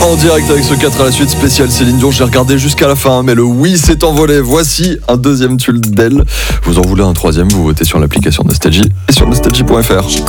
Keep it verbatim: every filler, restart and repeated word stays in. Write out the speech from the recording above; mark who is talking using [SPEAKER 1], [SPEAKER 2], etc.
[SPEAKER 1] en direct avec ce quatre à la suite spécial Céline Dion. J'ai regardé jusqu'à la fin, mais le oui s'est envolé. Voici un deuxième tube d'elle. Vous en voulez un troisième, vous votez sur l'application Nostalgie et sur nostalgie point f r.